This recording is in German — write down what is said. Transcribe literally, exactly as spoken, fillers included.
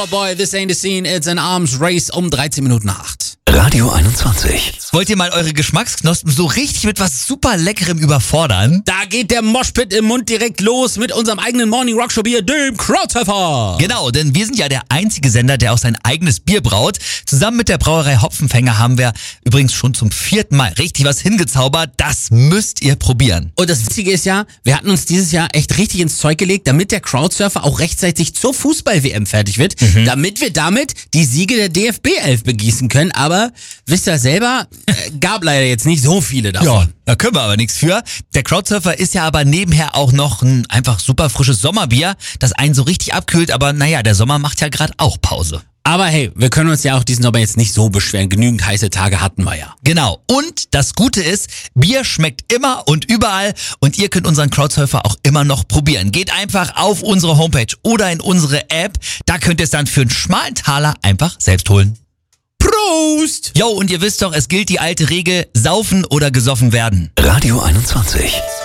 boy, this ain't a scene, it's an arms race um dreizehn Minuten nach acht. Radio einundzwanzig. Wollt ihr mal eure Geschmacksknospen so richtig mit was super Leckerem überfordern? Da geht der Moshpit im Mund direkt los mit unserem eigenen Morning Rock Show Bier, dem Krautpfeffer. Genau, denn wir sind ja der einzige Sender, der auch sein eigenes Bier braut. Zusammen mit der Brauerei Hopfenfänger haben wir übrigens schon zum vierten Mal richtig was hingezaubert. Das müsst ihr probieren. Und das Witzige ist ja, wir hatten uns dieses Jahr echt richtig ins Zeug gelegt, damit der Crowdsurfer auch rechtzeitig zur Fußball-W M fertig wird, mhm. damit wir damit die Siege der D F B elf begießen können. Aber wisst ihr selber, äh, gab leider jetzt nicht so viele davon. Ja, da können wir aber nichts für. Der Crowdsurfer ist ja aber nebenher auch noch ein einfach super frisches Sommerbier, das einen so richtig abkühlt. Aber naja, der Sommer macht ja gerade auch Pause. Aber hey, wir können uns ja auch diesen Sommer jetzt nicht so beschweren. Genügend heiße Tage hatten wir ja. Genau. Und das Gute ist, Bier schmeckt immer und überall und ihr könnt unseren Crowdsurfer auch immer noch probieren. Geht einfach auf unsere Homepage oder in unsere App. Da könnt ihr es dann für einen schmalen Taler einfach selbst holen. Prost! Jo, und ihr wisst doch, es gilt die alte Regel, saufen oder gesoffen werden. Radio einundzwanzig.